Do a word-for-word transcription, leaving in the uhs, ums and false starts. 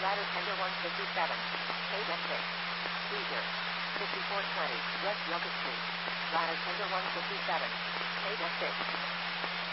Ladder tender one fifty-seven. eight and six. Freezer. fifty-four twenty. West Yoga Street. Ladder tender one fifty-seven. eight and six.